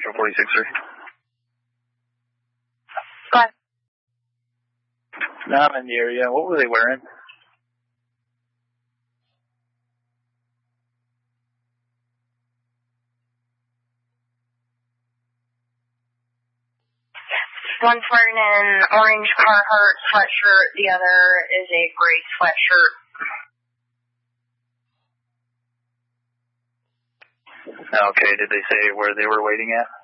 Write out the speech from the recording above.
Central 46, sir. Go ahead. No, I'm in the area. What were they wearing? One's wearing an orange Carhartt sweatshirt. The other is a gray sweatshirt. Okay, did they say where they were waiting at?